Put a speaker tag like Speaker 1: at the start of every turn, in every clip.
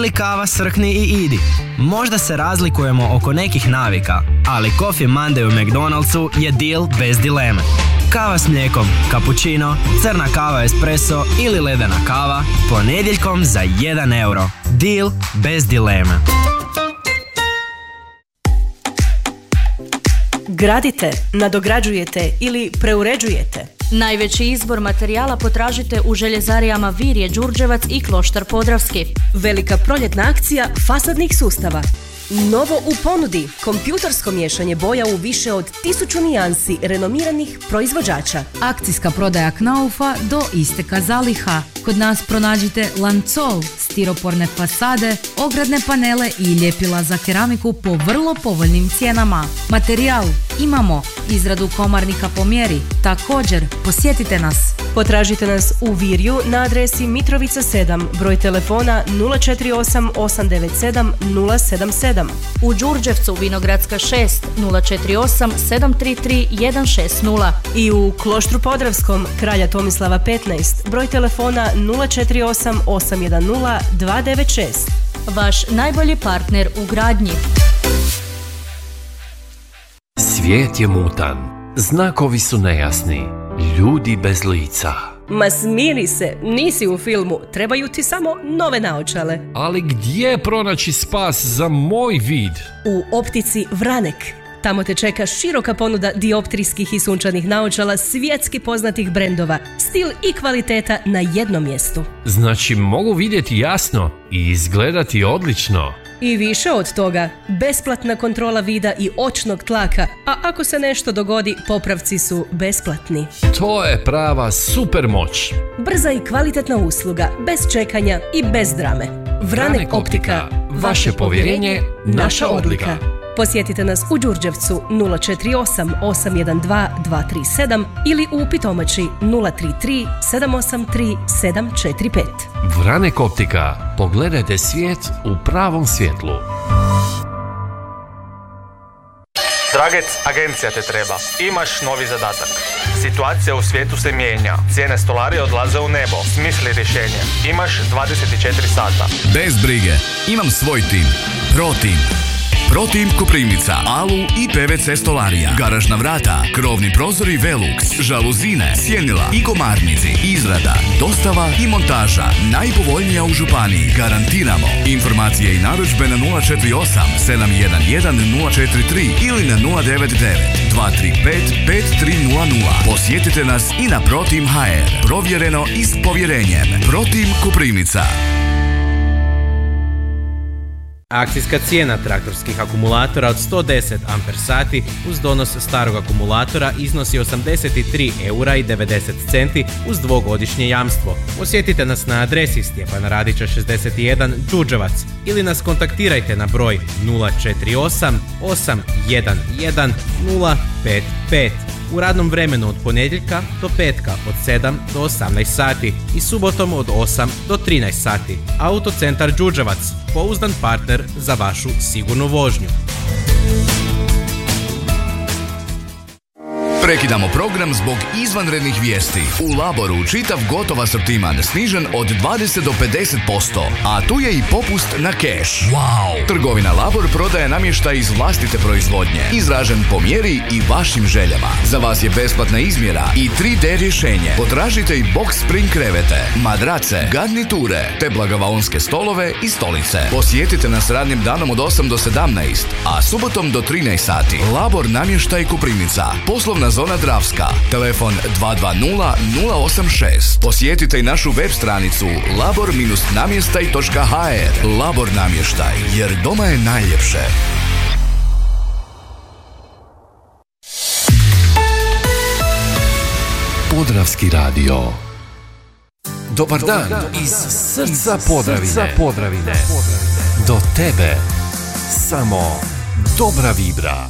Speaker 1: ili kava srkni i idi. Možda se razlikujemo oko nekih navika, ali Coffee Monday u McDonald'su je deal bez dileme. Kava s mlijekom, cappuccino, crna kava espresso ili ledena kava, ponedjeljkom za 1 euro. Deal bez dileme.
Speaker 2: Gradite, nadograđujete ili preuređujete?
Speaker 3: Najveći izbor materijala potražite u željezarijama Virje, Đurđevac i Kloštar Podravski.
Speaker 2: Velika proljetna akcija fasadnih sustava. Novo u ponudi, kompjutorsko miješanje boja u više od 1000 nijansi renomiranih proizvođača.
Speaker 4: Akcijska prodaja Knaufa do isteka zaliha. Kod nas pronađite lancol, stiroporne fasade, ogradne panele i ljepila za keramiku po vrlo povoljnim cijenama. Materijal imamo, izradu komarnika po mjeri. Također, posjetite nas.
Speaker 2: Potražite nas u Virju na adresi Mitrovica 7, broj telefona 048 897 077.
Speaker 3: U Đurđevcu Vinogradska 6, 048 733 160.
Speaker 2: I u Kloštru Podravskom Kralja Tomislava 15, broj telefona 048 810 296.
Speaker 3: Vaš najbolji partner u gradnji.
Speaker 5: Svijet je mutan, znakovi su nejasni, ljudi bez lica.
Speaker 2: Ma smiri se, nisi u filmu, trebaju ti samo nove naočale.
Speaker 5: Ali gdje pronaći spas za moj vid?
Speaker 2: U optici Vranek. Tamo te čeka široka ponuda dioptrijskih i sunčanih naočala svjetski poznatih brendova. Stil i kvaliteta na jednom mjestu.
Speaker 5: Znači mogu vidjeti jasno i izgledati odlično.
Speaker 2: I više od toga, besplatna kontrola vida i očnog tlaka, a ako se nešto dogodi, popravci su besplatni.
Speaker 5: To je prava super moć.
Speaker 2: Brza i kvalitetna usluga, bez čekanja i bez drame. Vranek Optika, vaše povjerenje, naša odlika. Posjetite nas u Đurđevcu 048 812 237 ili u Pitomači 033 783 745.
Speaker 5: Vranek Optika. Pogledajte svijet u pravom svjetlu.
Speaker 6: Dragec, agencija te treba. Imaš novi zadatak. Situacija u svijetu se mijenja. Cijene stolarije odlaze u nebo. Smisli rješenje. Imaš 24 sata.
Speaker 7: Bez brige. Imam svoj tim. ProTeam. ProTeam Koprivnica, Alu i PVC stolarija, garažna vrata, krovni prozori Velux, žaluzine, sjenila i komarnici, izrada, dostava i montaža, najpovoljnija u županiji, garantiramo. Informacije i narudžbe na 048 711 043 ili na 099 235 5300. Posjetite nas i na ProTeam HR, provjereno i s povjerenjem. ProTeam Koprivnica.
Speaker 8: Akcijska cijena traktorskih akumulatora od 110 ampersati uz donos starog akumulatora iznosi 83 eura i 90 centi uz 2-godišnje jamstvo. Posjetite nas na adresi Stjepana Radića 61 Đurđevac ili nas kontaktirajte na broj 048 811 055. U radnom vremenu od ponedjeljka do petka od 7 do 18 sati i subotom od 8 do 13 sati. Autocentar Đurđevac, pouzdan partner za vašu sigurnu vožnju.
Speaker 7: Prekidamo program zbog izvanrednih vijesti. U Laboru čitav gotov asortiman snižen od 20 do 50%, a tu je i popust na keš. Wow! Trgovina Labor prodaje namještaj iz vlastite proizvodnje, izražen po mjeri i vašim željama. Za vas je besplatna izmjera i 3D rješenje. Potražite i box spring krevete, madrace, garniture, te blagavaonske stolove i stolice. Posjetite nas radnim danom od 8 do 17, a subotom do 13 sati. Labor namještaj Koprivnica, poslovna zona Dravska, telefon 220 086. Posjetite i našu web stranicu labor-namjestaj.hr. Labor namještaj, jer doma je najljepše.
Speaker 5: Podravski radio. Dobar dan iz srca Podravine. Do tebe samo dobra vibra.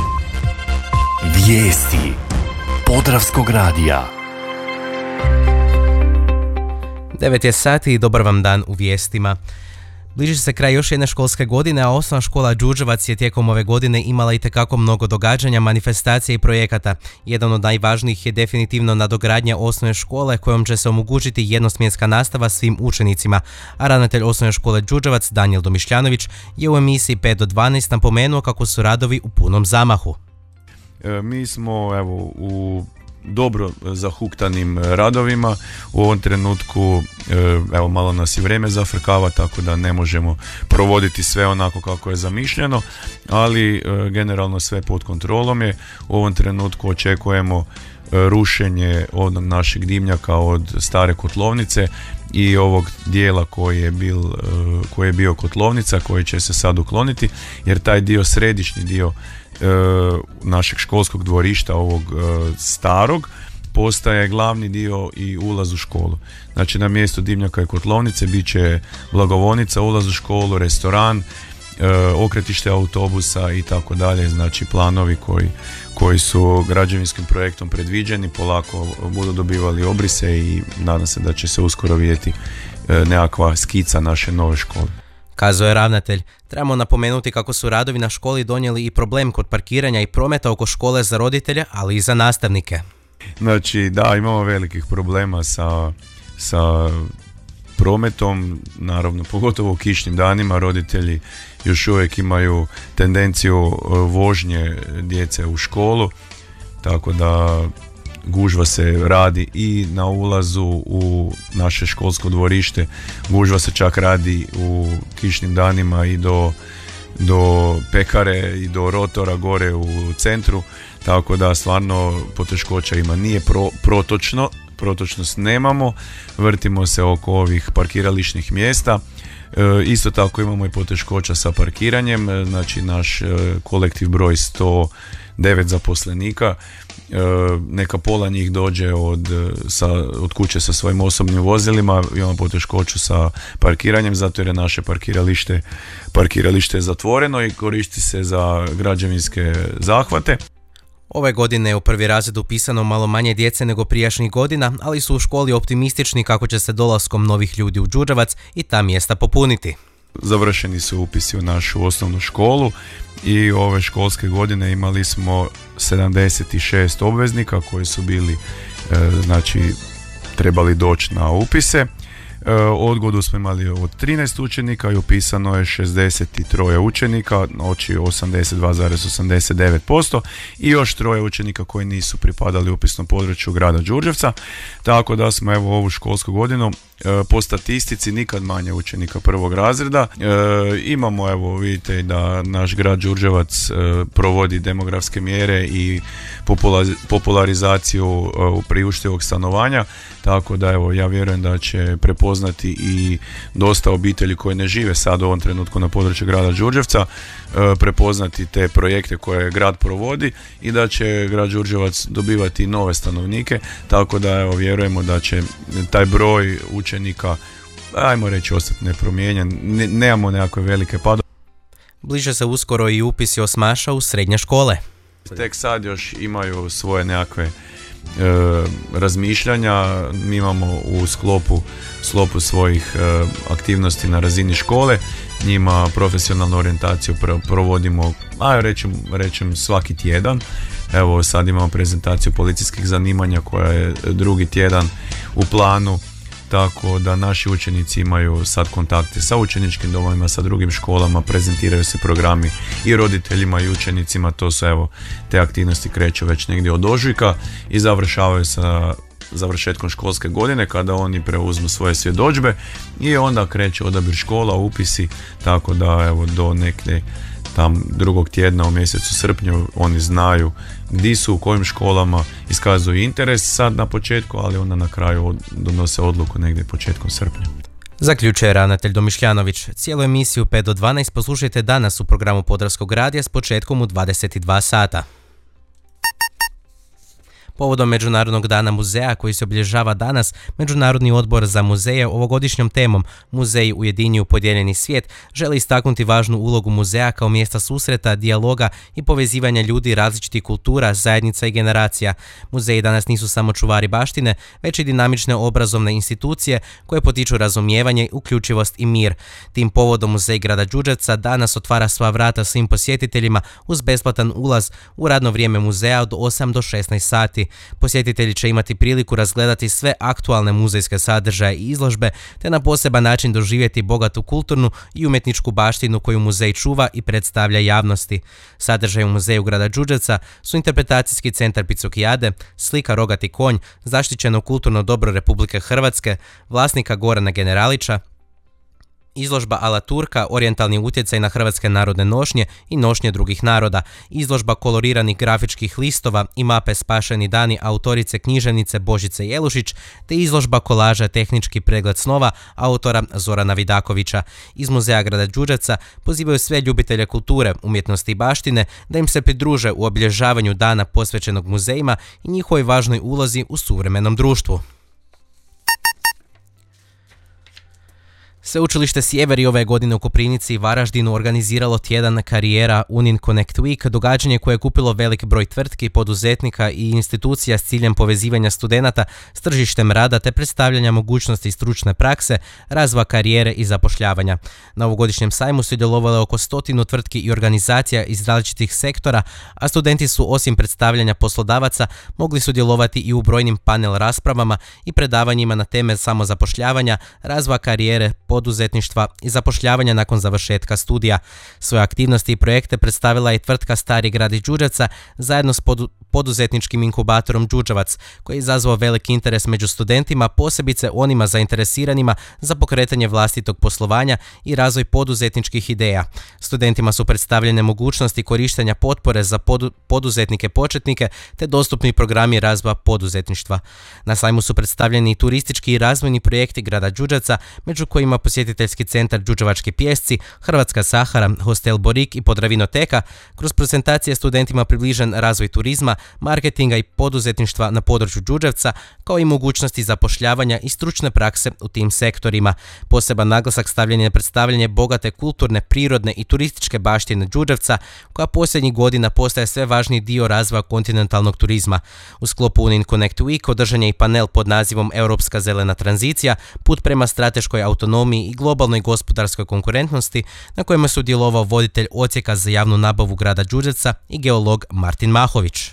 Speaker 5: Vijesti Podravskog radija.
Speaker 8: 9 je sati i dobar vam dan u vijestima. Bliži se kraj još jedne školske godine, a osnovna škola Đurđevac je tijekom ove godine imala itekako mnogo događanja, manifestacija i projekata. Jedan od najvažnijih je definitivno nadogradnja osnovne škole kojom će se omogućiti jednosmjenska nastava svim učenicima, a ravnatelj osnovne škole Đurđevac Danijel Domišljanović je u emisiji 5 do 12 napomenuo kako su radovi u punom zamahu.
Speaker 9: Mi smo u dobro zahuktanim radovima. U ovom trenutku malo nas i vrijeme zafrkava, tako da ne možemo provoditi sve onako kako je zamišljeno, ali generalno sve pod kontrolom je. U ovom trenutku očekujemo rušenje onog našeg dimnjaka od stare kotlovnice i ovog dijela koji je bio kotlovnica, koji će se sad ukloniti, jer taj dio, središnji dio našeg školskog dvorišta, ovog starog, postaje glavni dio i ulaz u školu. Znači na mjestu dimnjaka i kotlovnice bit će blagovonica, ulaz u školu, restoran, okretište autobusa i tako dalje. Znači planovi koji su građevinskim projektom predviđeni polako budu dobivali obrise i nadam se da će se uskoro vidjeti nekakva skica naše nove škole.
Speaker 8: Kazao je ravnatelj. Trebamo napomenuti kako su radovi na školi donijeli i problem kod parkiranja i prometa oko škole za roditelje, ali i za nastavnike.
Speaker 9: Znači da, imamo velikih problema sa prometom, naravno pogotovo u kišnim danima. Roditelji još uvijek imaju tendenciju vožnje djece u školu, tako da gužva se radi i na ulazu u naše školsko dvorište, gužva se čak radi u kišnim danima i do pekare i do rotora gore u centru, tako da stvarno poteškoća ima. Nije protočnost nemamo, vrtimo se oko ovih parkirališnih mjesta. Isto tako imamo i poteškoća sa parkiranjem, znači naš kolektiv broj 109 zaposlenika, neka pola njih dođe od kuće sa svojim osobnim vozilima, imamo poteškoću sa parkiranjem zato jer je naše parkiralište zatvoreno i koristi se za građevinske zahvate.
Speaker 8: Ove godine je u prvi razred upisano malo manje djece nego prijašnjih godina, ali su u školi optimistični kako će se dolaskom novih ljudi u Đurđevac i ta mjesta popuniti.
Speaker 9: Završeni su upisi u našu osnovnu školu i ove školske godine imali smo 76 obveznika koji su bili, trebali doći na upise. Odgodu smo imali od 13 učenika i upisano je 63 učenika, znači 82,89%, i još 3 učenika koji nisu pripadali upisnom području grada Đurđevca, tako da smo ovu školsku godinu po statistici nikad manje učenika prvog razreda. Imamo, vidite da naš grad Đurđevac provodi demografske mjere i popularizaciju priuštivog stanovanja, tako da ja vjerujem da će prepoznati i dosta obitelji koji ne žive sad u ovom trenutku na području grada Đurđevca, prepoznati te projekte koje grad provodi i da će grad Đurđevac dobivati nove stanovnike, tako da vjerujemo da će taj broj učenika, ajmo reći, ostati nepromijenjen. Nemamo nekakve velike padove.
Speaker 8: Bliže se uskoro i upisi osmaša u srednje škole.
Speaker 9: Tek sad još imaju svoje nekakve razmišljanja. Mi imamo u sklopu svojih aktivnosti na razini škole, njima profesionalnu orijentaciju provodimo, rečem svaki tjedan. Evo sad imamo prezentaciju policijskih zanimanja koja je drugi tjedan u planu, tako da naši učenici imaju sad kontakte sa učeničkim domovima, sa drugim školama, prezentiraju se programi i roditeljima i učenicima. To su te aktivnosti kreću već negdje od ožujka i završavaju sa završetkom školske godine kada oni preuzmu svoje svjedodžbe i onda kreće odabir škola, upisi, tako da do neke tam drugog tjedna u mjesecu srpnju oni znaju gdje su, u kojim školama, iskazuju interes sad na početku, ali onda na kraju donose odluku negdje početkom srpnja.
Speaker 8: Zaključuje ravnatelj Domišljanović. Cijelu emisiju 5 do 12 poslušajte danas u programu Podravskog radija s početkom u 22 sata. Povodom Međunarodnog dana muzeja koji se obilježava danas, Međunarodni odbor za muzeje ovogodišnjom temom Muzeji ujedinjuju podijeljeni svijet želi istaknuti važnu ulogu muzeja kao mjesta susreta, dijaloga i povezivanja ljudi različitih kultura, zajednica i generacija. Muzeji danas nisu samo čuvari baštine, već i dinamične obrazovne institucije koje potiču razumijevanje, uključivost i mir. Tim povodom Muzej grada Đurđevca danas otvara sva vrata svim posjetiteljima uz besplatan ulaz u radno vrijeme muzeja od 8 do 16 sati. Posjetitelji će imati priliku razgledati sve aktualne muzejske sadržaje i izložbe, te na poseban način doživjeti bogatu kulturnu i umjetničku baštinu koju muzej čuva i predstavlja javnosti. Sadržaj u Muzeju grada Đurđevca su interpretacijski centar Picukijade, slika Rogati konj, zaštićeno kulturno dobro Republike Hrvatske, vlasnika Gorana Generalića, izložba Ala Turka, orijentalni utjecaj na hrvatske narodne nošnje i nošnje drugih naroda, izložba koloriranih grafičkih listova i mape Spašeni dani autorice književnice Božice Jelušić, te izložba kolaža Tehnički pregled snova autora Zorana Vidakovića. Iz Muzeja grada Đurđevca pozivaju sve ljubitelje kulture, umjetnosti i baštine da im se pridruže u obilježavanju dana posvećenog muzejima i njihovoj važnoj ulozi u suvremenom društvu. Sveučilište Sjever i ove godine u Koprivnici i Varaždinu organiziralo tjedan karijera Unin Connect Week, događanje koje je kupilo velik broj tvrtki, poduzetnika i institucija s ciljem povezivanja studenata s tržištem rada te predstavljanja mogućnosti stručne prakse, razvoja karijere i zapošljavanja. Na ovogodišnjem sajmu sudjelovalo je oko 100 tvrtki i organizacija iz različitih sektora, a studenti su osim predstavljanja poslodavaca mogli sudjelovati i u brojnim panel raspravama i predavanjima na teme samozapošljavanja, razvoja karijere, poduzetništva i zapošljavanja nakon završetka studija. Svoje aktivnosti i projekte predstavila je tvrtka Stari grad iz Đurđevca zajedno s poduzetničkim inkubatorom Đurđevac, koji je izazvao veliki interes među studentima, posebice onima zainteresiranima za pokretanje vlastitog poslovanja i razvoj poduzetničkih ideja. Studentima su predstavljene mogućnosti korištenja potpore za poduzetnike početnike te dostupni programi razvoja poduzetništva. Na sajmu su predstavljeni i turistički i razvojni projekti grada Đurđevca, među kojima posjetiteljski centar Đurđevački pjesci, Hrvatska Sahara, Hostel Borik i Podravinoteka. Kroz prezentacije studentima približen razvoj turizma, marketinga i poduzetništva na području Đurđevca, kao i mogućnosti zapošljavanja i stručne prakse u tim sektorima. Poseban naglasak stavljen je na predstavljanje bogate kulturne, prirodne i turističke baštine Đurđevca, koja posljednjih godina postaje sve važniji dio razvoja kontinentalnog turizma. U sklopu Unin Connect Week održan je i panel pod nazivom Europska zelena tranzicija, put prema strateškoj autonomiji i globalnoj gospodarskoj konkurentnosti, na kojem je sudjelovao voditelj odsjeka za javnu nabavu grada Đurđevca i geolog Martin Mahović.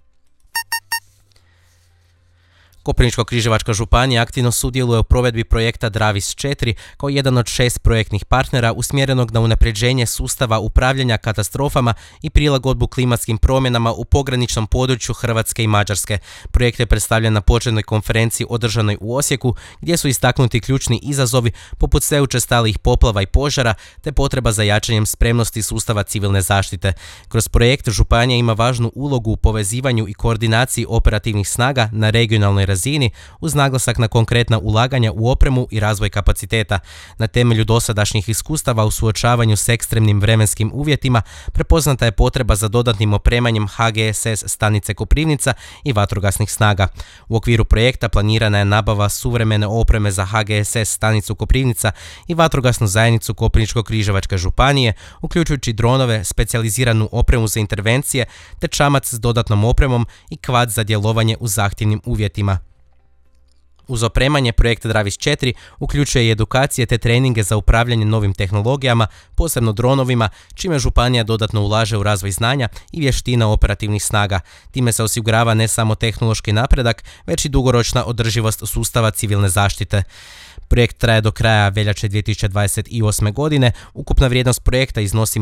Speaker 8: Koprivničko-križevačka županija aktivno sudjeluje u provedbi projekta Dravis 4 kao jedan od 6 projektnih partnera usmjerenog na unapređenje sustava upravljanja katastrofama i prilagodbu klimatskim promjenama u pograničnom području Hrvatske i Mađarske. Projekt je predstavljen na početnoj konferenciji održanoj u Osijeku, gdje su istaknuti ključni izazovi poput sve učestalijih poplava i požara te potreba za jačanjem spremnosti sustava civilne zaštite. Kroz projekt županija ima važnu ulogu u povezivanju i koordinaciji operativnih snaga na regionalnoj razini uz naglasak na konkretna ulaganja u opremu i razvoj kapaciteta. Na temelju dosadašnjih iskustava u suočavanju s ekstremnim vremenskim uvjetima prepoznata je potreba za dodatnim opremanjem HGSS stanice Koprivnica i vatrogasnih snaga. U okviru projekta planirana je nabava suvremene opreme za HGSS stanicu Koprivnica i vatrogasnu zajednicu Koprivničko-križevačke županije, uključujući dronove, specijaliziranu opremu za intervencije te čamac s dodatnom opremom i kvad za djelovanje u zahtjevnim uvjetima. Uz opremanje projekt Dravis 4 uključuje i edukacije te treninge za upravljanje novim tehnologijama, posebno dronovima, čime županija dodatno ulaže u razvoj znanja i vještina operativnih snaga. Time se osigurava ne samo tehnološki napredak, već i dugoročna održivost sustava civilne zaštite. Projekt traje do kraja veljače 2028. godine. Ukupna vrijednost projekta iznosi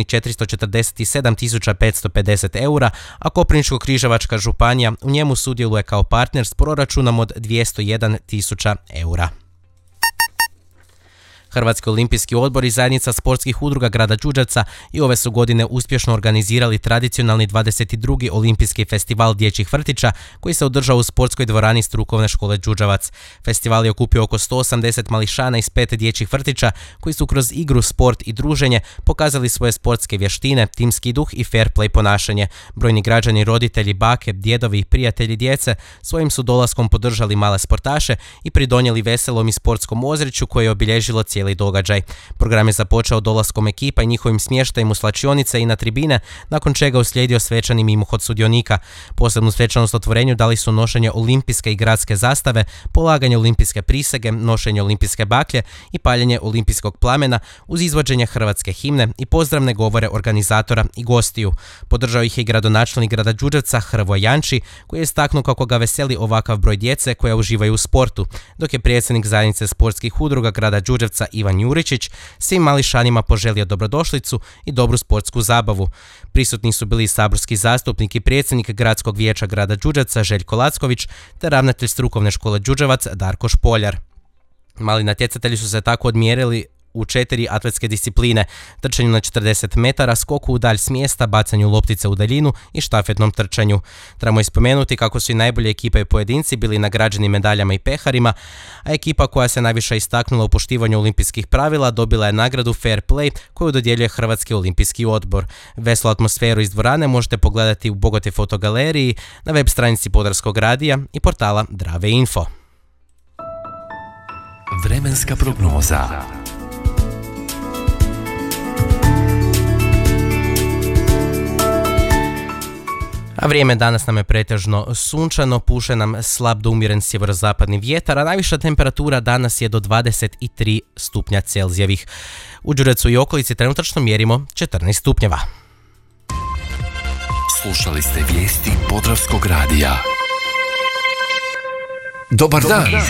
Speaker 8: 1.447.550 eura, a Koprivničko-križevačka županija u njemu sudjeluje kao partner s proračunom od 201.000 eura. Hrvatski olimpijski odbor i zajednica sportskih udruga grada Đurđevca i ove su godine uspješno organizirali tradicionalni 22. olimpijski festival dječjih vrtića koji se održao u sportskoj dvorani strukovne škole Đurđevac. Festival je okupio oko 180 mališana iz 5 dječjih vrtića koji su kroz igru, sport i druženje pokazali svoje sportske vještine, timski duh i fair play ponašanje. Brojni građani, roditelji, bake, djedovi i prijatelji djece svojim su dolaskom podržali male sportaše i pridonijeli veselom i sportskom ozračju koje je obilježilo cijeli događaj. Program je započeo dolaskom ekipa i njihovim smještajem u slačionice i na tribine, nakon čega uslijedio svečani mimohod sudionika. Posebnu svečanost otvorenju dali su nošenje olimpijske i gradske zastave, polaganje olimpijske prisege, nošenje olimpijske baklje i paljenje olimpijskog plamena uz izvođenje hrvatske himne i pozdravne govore organizatora i gostiju. Podržao ih je i gradonačelnik grada Đurđevca Hrvoje Janči, koji je istaknuo kako ga veseli ovakav broj djece koja uživaju u sportu, dok je predsjednik zajednice sportskih udruga grada Đurđevca Ivan Juričić svim mališanima poželio dobrodošlicu i dobru sportsku zabavu. Prisutni su bili saborski zastupnik i predsjednik gradskog vijeća grada Đurđevca Željko Lacković te ravnatelj strukovne škole Đurđevac Darko Špoljar. Mali natjecatelji su se tako odmjerili u 4 atletske discipline: trčanju na 40 metara, skoku u dalj s mjesta, bacanju loptice u daljinu i štafetnom trčanju. Trebamo ispomenuti kako su i najbolje ekipe i pojedinci bili nagrađeni medaljama i peharima, a ekipa koja se najviše istaknula u poštivanju olimpijskih pravila dobila je nagradu Fair Play koju dodjeljuje Hrvatski olimpijski odbor. Veselu atmosferu iz dvorane možete pogledati u bogatoj fotogaleriji na web stranici Podravskog radija i portala Drave Info.
Speaker 5: Vremenska prognoza.
Speaker 8: A vrijeme danas nam je pretežno sunčano, puše nam slab do umjeren sjeverozapadni vjetar, a najviša temperatura danas je do 23 stupnja Celzijevih. U Đurđevcu i okolici trenutačno mjerimo 14 stupnjeva.
Speaker 5: Slušali ste vijesti Podravskog radija. Dobar dan. Iz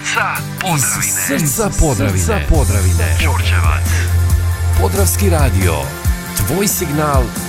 Speaker 5: srca Podravine. Đurđevac. Podravski radio. Tvoj signal